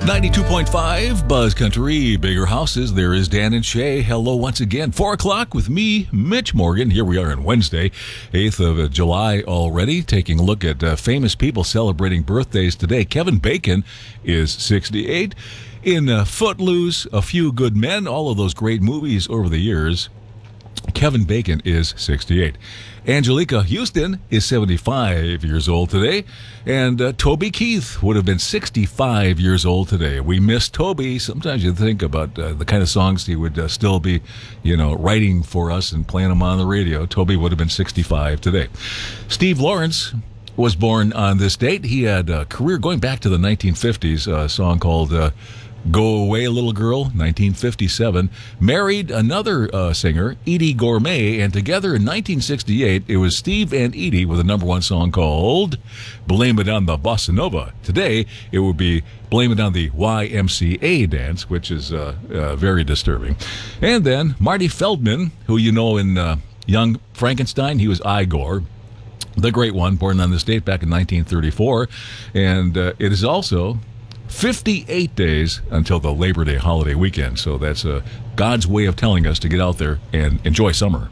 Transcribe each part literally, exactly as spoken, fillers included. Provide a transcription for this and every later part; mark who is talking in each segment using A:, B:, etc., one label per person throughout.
A: ninety-two point five Buzz Country, bigger houses. There is Dan and Shay. Hello once again. Four o'clock with me, Mitch Morgan. Here we are on Wednesday, eighth of July already, taking a look at uh, famous people celebrating birthdays today. Kevin Bacon is sixty-eight. In uh, Footloose, A Few Good Men, all of those great movies over the years, Kevin Bacon is sixty-eight. Angelica Houston is seventy-five years old today. And uh, Toby Keith would have been sixty-five years old today. We miss Toby. Sometimes you think about uh, the kind of songs he would uh, still be, you know, writing for us and playing them on the radio. Toby would have been sixty-five today. Steve Lawrence was born on this date. He had a career going back to the nineteen fifties, a song called Uh, Go Away, Little Girl, nineteen fifty-seven. Married another uh, singer, Edie Gourmet, and together in nineteen sixty-eight, it was Steve and Edie with a number one song called Blame It on the Bossa Nova. Today, it would be Blame It on the Y M C A dance, which is uh, uh, very disturbing. And then Marty Feldman, who you know in uh, Young Frankenstein, he was Igor, the great one, born on this date back in nineteen thirty-four. And uh, it is also fifty-eight days until the Labor Day holiday weekend. So that's uh, God's way of telling us to get out there and enjoy summer.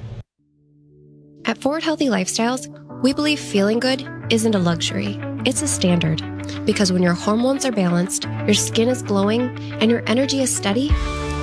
B: At Forward Healthy Lifestyles, we believe feeling good isn't a luxury, it's a standard. Because when your hormones are balanced, your skin is glowing, and your energy is steady,